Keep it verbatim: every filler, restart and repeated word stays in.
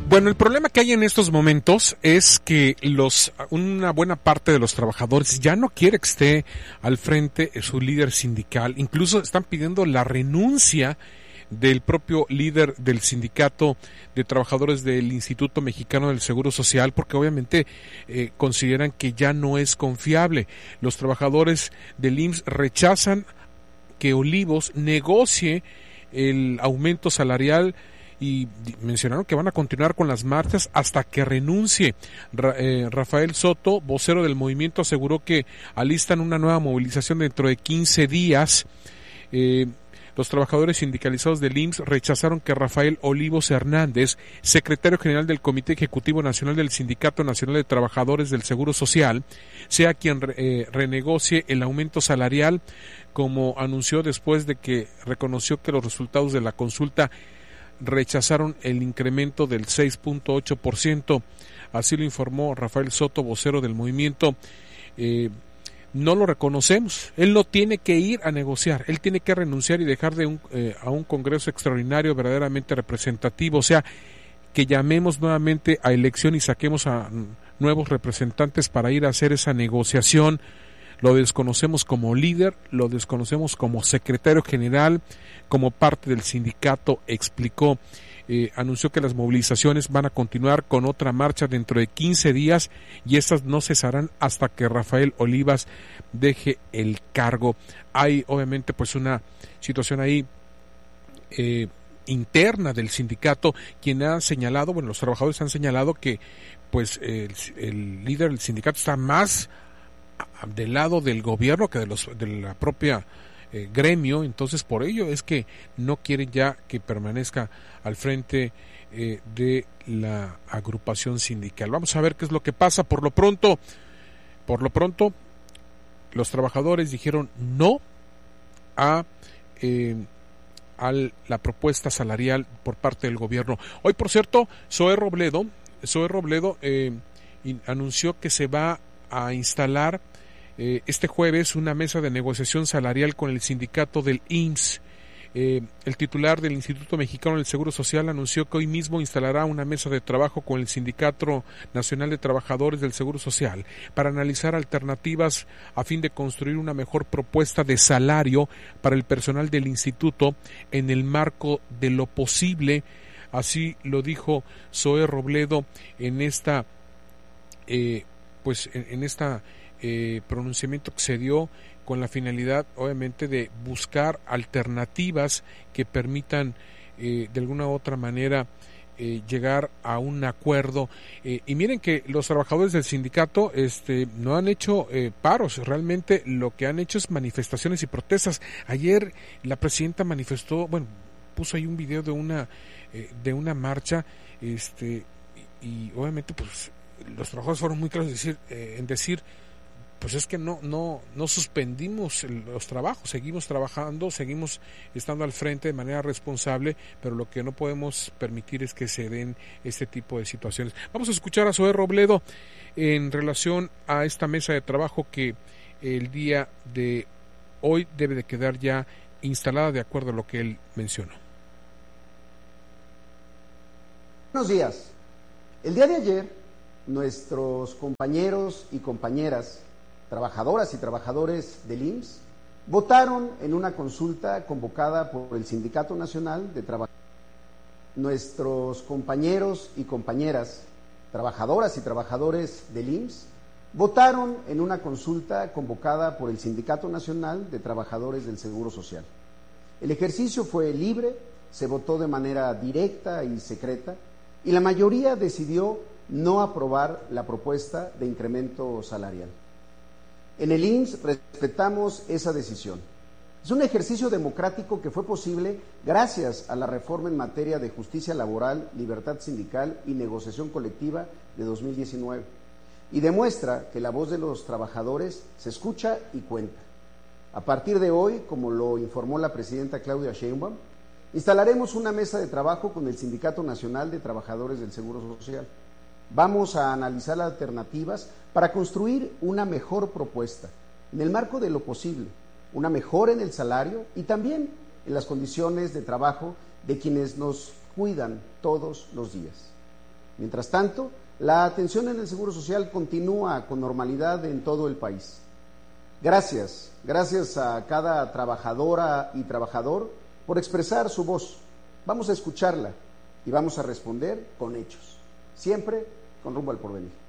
Bueno, el problema que hay en estos momentos es que los una buena parte de los trabajadores ya no quiere que esté al frente su líder sindical. Incluso están pidiendo la renuncia del propio líder del sindicato de trabajadores del Instituto Mexicano del Seguro Social, porque obviamente eh, consideran que ya no es confiable. Los trabajadores del I M S S rechazan que Olivos negocie el aumento salarial y mencionaron que van a continuar con las marchas hasta que renuncie. Ra, eh, Rafael Soto, vocero del movimiento, aseguró que alistan una nueva movilización dentro de quince días. Eh, Los trabajadores sindicalizados del I M S S rechazaron que Rafael Olivos Hernández, secretario general del Comité Ejecutivo Nacional del Sindicato Nacional de Trabajadores del Seguro Social, sea quien eh, renegocie el aumento salarial, como anunció después de que reconoció que los resultados de la consulta rechazaron el incremento del seis punto ocho por ciento. Así lo informó Rafael Soto, vocero del movimiento. Eh, No lo reconocemos, él no tiene que ir a negociar, él tiene que renunciar y dejar de un, eh, a un congreso extraordinario verdaderamente representativo, o sea, que llamemos nuevamente a elección y saquemos a nuevos representantes para ir a hacer esa negociación. Lo desconocemos como líder, lo desconocemos como secretario general, como parte del sindicato, explicó. Eh, anunció que las movilizaciones van a continuar con otra marcha dentro de quince días y estas no cesarán hasta que Rafael Olivas deje el cargo. Hay obviamente pues una situación ahí eh, interna del sindicato, quien ha señalado, bueno, los trabajadores han señalado que pues el, el líder del sindicato está más del lado del gobierno que de los de la propia Eh, gremio, entonces por ello es que no quieren ya que permanezca al frente eh, de la agrupación sindical. Vamos a ver qué es lo que pasa. Por lo pronto, por lo pronto, los trabajadores dijeron no a eh, a la propuesta salarial por parte del gobierno. Hoy, por cierto, Zoé Robledo, Zoé Robledo eh, anunció que se va a instalar Eh, este jueves una mesa de negociación salarial con el sindicato del I M S S. Eh, el titular del Instituto Mexicano del Seguro Social anunció que hoy mismo instalará una mesa de trabajo con el Sindicato Nacional de Trabajadores del Seguro Social para analizar alternativas a fin de construir una mejor propuesta de salario para el personal del instituto en el marco de lo posible. Así lo dijo Zoé Robledo en esta eh, pues en, en esta Eh, pronunciamiento que se dio con la finalidad obviamente de buscar alternativas que permitan eh, de alguna u otra manera eh, llegar a un acuerdo. Eh, y miren que los trabajadores del sindicato este, no han hecho eh, paros, realmente lo que han hecho es manifestaciones y protestas. Ayer la presidenta manifestó, bueno, puso ahí un video de una eh, de una marcha, este y, y obviamente pues los trabajadores fueron muy claros en decir, eh, en decir pues es que no no no suspendimos los trabajos, seguimos trabajando, seguimos estando al frente de manera responsable, pero lo que no podemos permitir es que se den este tipo de situaciones. Vamos a escuchar a Zoé Robledo en relación a esta mesa de trabajo que el día de hoy debe de quedar ya instalada de acuerdo a lo que él mencionó. Buenos días. El día de ayer, nuestros compañeros y compañeras trabajadoras y trabajadores del I M S S votaron en una consulta convocada por el Sindicato Nacional de Trabajadores. Nuestros compañeros y compañeras trabajadoras y trabajadores del I M S S votaron en una consulta convocada por el Sindicato Nacional de Trabajadores del Seguro Social. El ejercicio fue libre, se votó de manera directa y secreta y la mayoría decidió no aprobar la propuesta de incremento salarial. En el I M S S respetamos esa decisión. Es un ejercicio democrático que fue posible gracias a la reforma en materia de justicia laboral, libertad sindical y negociación colectiva de dos mil diecinueve y demuestra que la voz de los trabajadores se escucha y cuenta. A partir de hoy, como lo informó la presidenta Claudia Sheinbaum, instalaremos una mesa de trabajo con el Sindicato Nacional de Trabajadores del Seguro Social. Vamos a analizar alternativas para construir una mejor propuesta, en el marco de lo posible, una mejora en el salario y también en las condiciones de trabajo de quienes nos cuidan todos los días. Mientras tanto, la atención en el Seguro Social continúa con normalidad en todo el país. Gracias, gracias a cada trabajadora y trabajador por expresar su voz. Vamos a escucharla y vamos a responder con hechos, siempre con rumbo al porvenir.